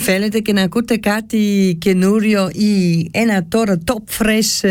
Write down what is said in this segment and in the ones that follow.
Θέλετε και να ακούτε κάτι καινούριο ή ένα τώρα top fresh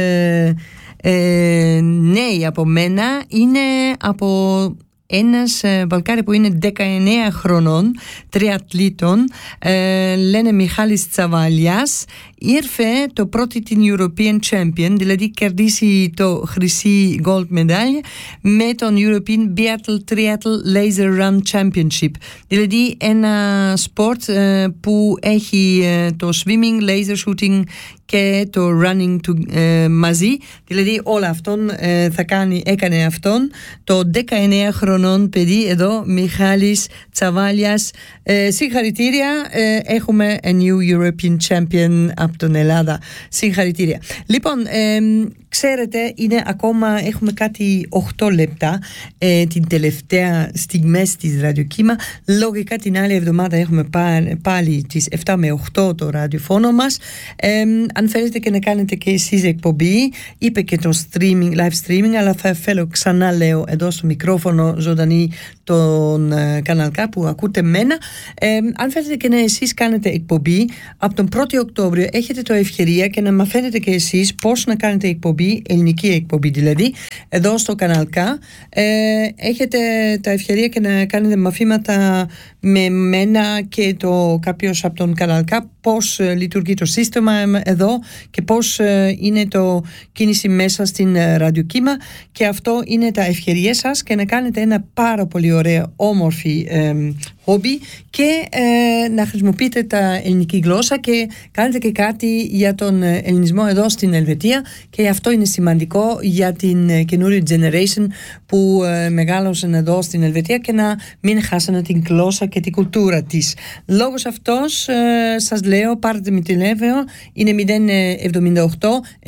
νέοι από μένα? Είναι από ένας Βαλκάρι που είναι 19 χρονών, τριαθλήτων, λένε Μιχάλης Τσαβάλιας. Ήρθε το πρώτο την European Champion, δηλαδή κερδίσει το χρυσή gold medal με τον European Biathlon Triathlon Laser Run Championship. Δηλαδή ένα σπορτ που έχει το swimming, laser shooting και το running μαζί. Δηλαδή όλα αυτόν έκανε αυτόν το 19 χρονών παιδί εδώ, Μιχάλης Τσαβάλιας. Συγχαρητήρια, έχουμε a new European Champion από την Ελλάδα. Συγχαρητήρια. Λοιπόν, ξέρετε, έχουμε κάτι 8 λεπτά την τελευταία στιγμές της ραδιοκύμα. Λογικά την άλλη εβδομάδα έχουμε πάλι τις 7 με 8 το ραδιοφώνο μας. Αν θέλετε και να κάνετε και εσείς εκπομπή, είπε και το streaming, live streaming, αλλά θα θέλω ξανά λέω εδώ στο μικρόφωνο ζωντανή τον καναλκά που ακούτε μένα. Αν θέλετε και να εσείς κάνετε εκπομπή από τον 1η Οκτώβριο, έχετε το ευκαιρία και να μαθαίνετε και εσείς πώς να κάνετε εκπομπή, ελληνική εκπομπή δηλαδή, εδώ στο καναλκά. Έχετε τα ευκαιρία και να κάνετε μαθήματα με μένα και κάποιος από τον καναλκά, πώς λειτουργεί το σύστημα εδώ και πώς είναι το κίνηση μέσα στην ραδιοκύμα, και αυτό είναι τα ευκαιρίες σας και να κάνετε ένα πάρα πολύ ωραίο όμορφη χόμπι και να χρησιμοποιείτε τα ελληνική γλώσσα και κάνετε και κάτι για τον ελληνισμό εδώ στην Ελβετία, και αυτό είναι σημαντικό για την καινούργια generation που μεγάλωσαν εδώ στην Ελβετία και να μην χάσανε την γλώσσα και την κουλτούρα της. Λόγος αυτός σας λέω, πάρτε με τηλέφωνο, είναι 078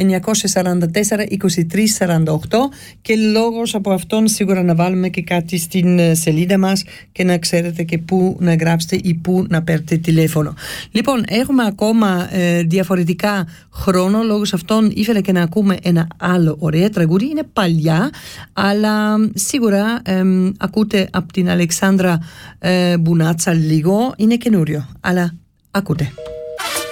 944 2348, και λόγος από αυτόν σίγουρα να βάλουμε και κάτι στην σελίδα μας και να ξέρετε και πού να γράψετε ή πού να παίρνετε τηλέφωνο. Λοιπόν, έχουμε ακόμα διαφορετικά χρόνο, λόγως αυτόν ήθελα και να ακούμε ένα άλλο ωραίο τραγούδι. Είναι παλιά, αλλά σίγουρα ακούτε από την Αλεξάνδρα Μπουνάτσα λίγο, είναι καινούριο, αλλά ακούτε.